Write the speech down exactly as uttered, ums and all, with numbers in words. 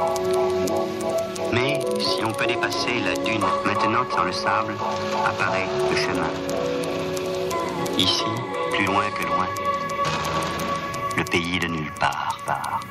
Mais si l'on peut dépasser la dune maintenant sur le sable, apparaît le chemin. Ici, plus loin que loin, le pays de nulle part. part.